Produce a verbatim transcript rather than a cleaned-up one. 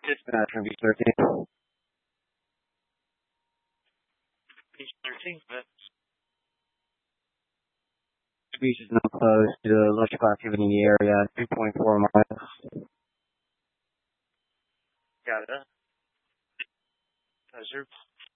Dispatch from Beach thirteen. Beach thirteen, but The beach is now closed due to electrical activity in the area, two point four miles. got it. Pleasure.